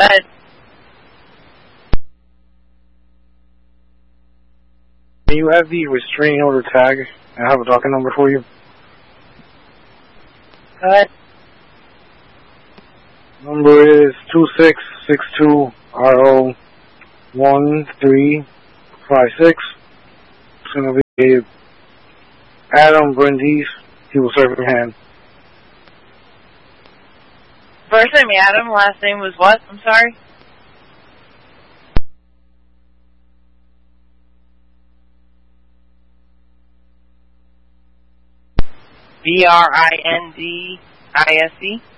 ahead. Can you add the restraining order tag? I have a docket number for you. Go ahead. Number is 2662RO1356. It's going to be Adam Brindis. He will serve your hand. First name Adam, last name was what? I'm sorry? Brindise?